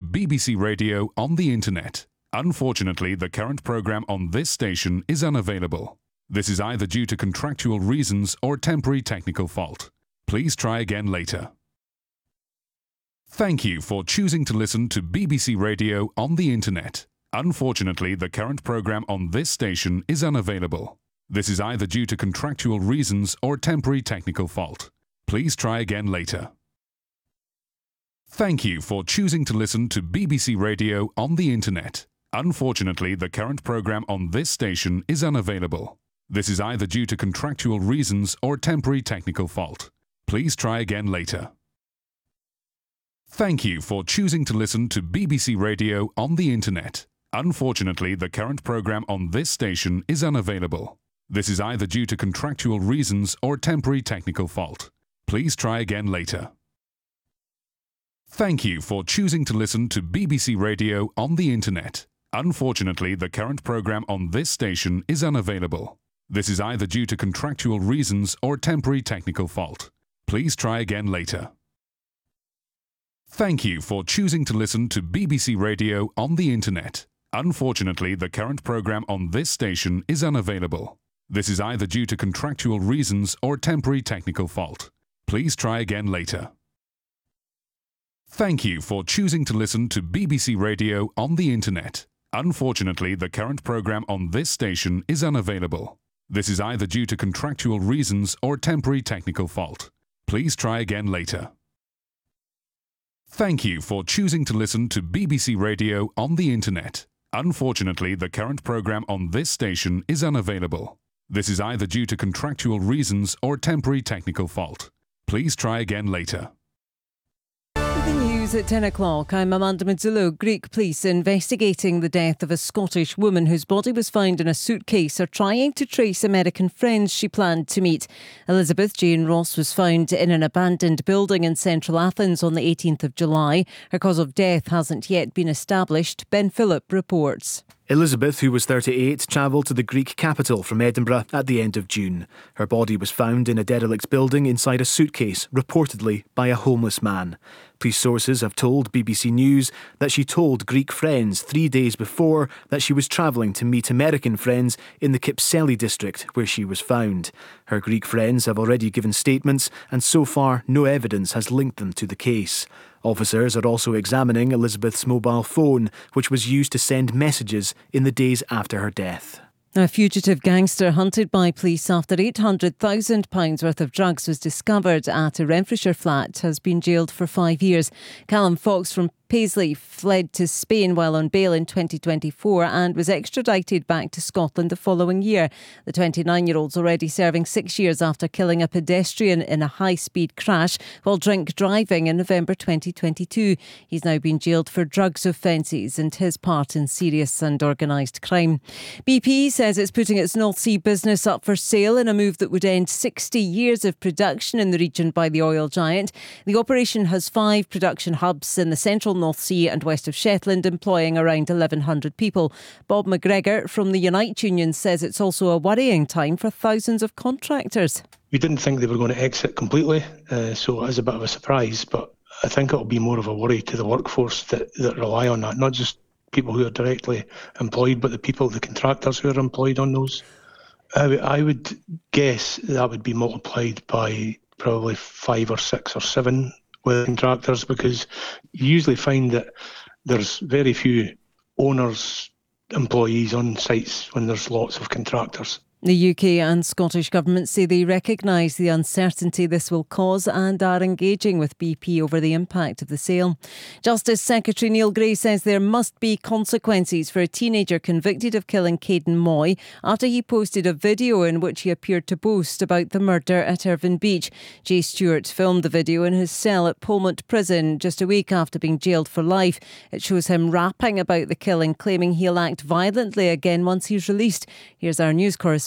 BBC Radio on the Internet. Unfortunately, the current programme on this station is unavailable. This is either due to contractual reasons or temporary technical fault. Please try again later. Thank you for choosing to listen to BBC Radio on the Internet. Unfortunately, the current programme on this station is unavailable. This is either due to contractual reasons or temporary technical fault. Please try again later. Thank you for choosing to listen to BBC Radio on the Internet. Unfortunately, the current programme on this station is unavailable. This is either due to contractual reasons or temporary technical fault. Please try again later. Thank you for choosing to listen to BBC Radio on the Internet. Unfortunately, the current programme on this station is unavailable. This is either due to contractual reasons or temporary technical fault. Please try again later. Thank you for choosing to listen to BBC Radio on the Internet. Unfortunately, the current programme on this station is unavailable. This is either due to contractual reasons or temporary technical fault. Please try again later. Thank you for choosing to listen to BBC Radio on the Internet. Unfortunately, the current programme on this station is unavailable. This is either due to contractual reasons or temporary technical fault. Please try again later. Thank you for choosing to listen to BBC Radio on the Internet. Unfortunately, the current programme on this station is unavailable. This is either due to contractual reasons or temporary technical fault. Please try again later. Thank you for choosing to listen to BBC Radio on the Internet. Unfortunately, the current programme on this station is unavailable. This is either due to contractual reasons or temporary technical fault. Please try again later. The news at 10 o'clock. I'm Amanda Mazzillo. Greek police investigating the death of a Scottish woman whose body was found in a suitcase are trying to trace American friends she planned to meet. Elizabeth Jane Ross was found in an abandoned building in central Athens on the 18th of July. Her cause of death hasn't yet been established. Ben Phillip reports. Elizabeth, who was 38, travelled to the Greek capital from Edinburgh at the end of June. Her body was found in a derelict building inside a suitcase, reportedly by a homeless man. Police sources have told BBC News that she told Greek friends 3 days before that she was travelling to meet American friends in the Kypseli district where she was found. Her Greek friends have already given statements and so far no evidence has linked them to the case. Officers are also examining Elizabeth's mobile phone, which was used to send messages in the days after her death. A fugitive gangster hunted by police after £800,000 worth of drugs was discovered at a Renfrewshire flat has been jailed for 5 years. Callum Fox from Paisley fled to Spain while on bail in 2024 and was extradited back to Scotland the following year. The 29-year-old's already serving 6 years after killing a pedestrian in a high-speed crash while drink driving in November 2022. He's now been jailed for drugs offences and his part in serious and organised crime. BP says it's putting its North Sea business up for sale in a move that would end 60 years of production in the region by the oil giant. The operation has 5 production hubs in the central North Sea and west of Shetland, employing around 1,100 people. Bob McGregor from the Unite Union says it's also a worrying time for thousands of contractors. We didn't think they were going to exit completely, so it is a bit of a surprise, but I think it'll be more of a worry to the workforce that rely on that, not just people who are directly employed, but the contractors who are employed on those. I would guess that would be multiplied by probably 5 or 6 or 7 with contractors, because you usually find that there's very few owners, employees on sites when there's lots of contractors. The UK and Scottish governments say they recognise the uncertainty this will cause and are engaging with BP over the impact of the sale. Justice Secretary Neil Gray says there must be consequences for a teenager convicted of killing Caden Moy after he posted a video in which he appeared to boast about the murder at Irvine Beach. Jay Stewart filmed the video in his cell at Polmont Prison just a week after being jailed for life. It shows him rapping about the killing, claiming he'll act violently again once he's released. Here's our news correspondent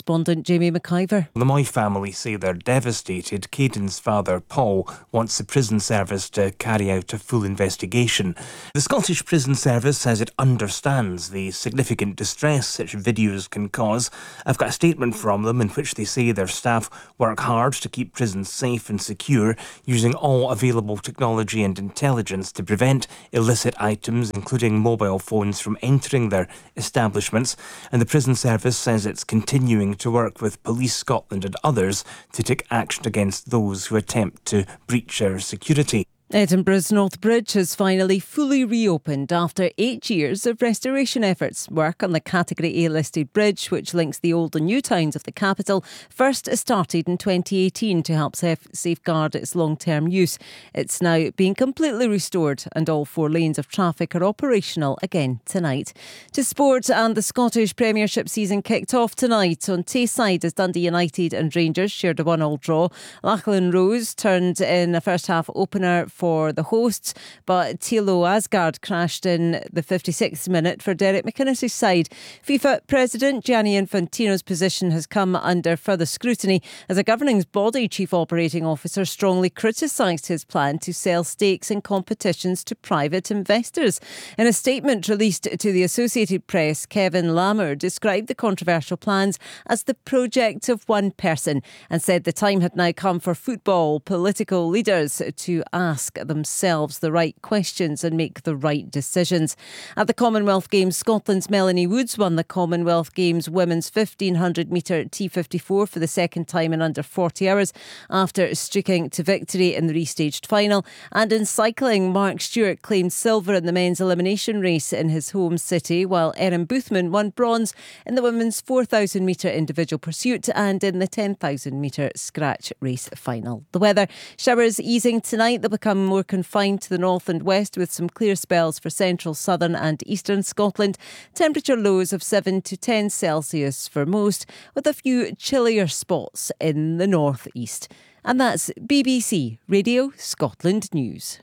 correspondent Jamie McIver. The Moy family say they're devastated. Caden's father, Paul, wants the prison service to carry out a full investigation. The Scottish Prison Service says it understands the significant distress such videos can cause. I've got a statement from them in which they say their staff work hard to keep prisons safe and secure, using all available technology and intelligence to prevent illicit items, including mobile phones, from entering their establishments. And the Prison Service says it's continuing to work with Police Scotland and others to take action against those who attempt to breach our security. Edinburgh's North Bridge has finally fully reopened after 8 years of restoration efforts. Work on the Category A listed bridge, which links the old and new towns of the capital, first started in 2018 to help safeguard its long-term use. It's now being completely restored and all 4 lanes of traffic are operational again tonight. To sport, and the Scottish Premiership season kicked off tonight on Tayside as Dundee United and Rangers shared a 1-1 draw. Lachlan Rose turned in a first half opener for the hosts, but Thilo Asgard crashed in the 56th minute for Derek McInnes' side. FIFA President Gianni Infantino's position has come under further scrutiny as a governing body chief operating officer strongly criticised his plan to sell stakes in competitions to private investors. In a statement released to the Associated Press, Kevin Lammer described the controversial plans as the project of one person and said the time had now come for football political leaders to ask themselves the right questions and make the right decisions. At the Commonwealth Games, Scotland's Melanie Woods won the Commonwealth Games women's 1500 metre T54 for the second time in under 40 hours after streaking to victory in the restaged final. And in cycling, Mark Stewart claimed silver in the men's elimination race in his home city, while Erin Boothman won bronze in the women's 4,000 metre individual pursuit and in the 10,000 metre scratch race final. The weather: showers easing tonight. They'll become more confined to the north and west with some clear spells for central, southern and eastern Scotland. Temperature lows of 7 to 10 Celsius for most, with a few chillier spots in the north east. And that's BBC Radio Scotland News.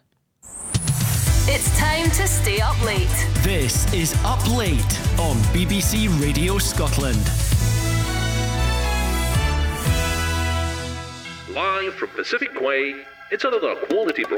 It's time to stay up late. This is Up Late on BBC Radio Scotland. Live from Pacific Quay, it's another quality broadcast.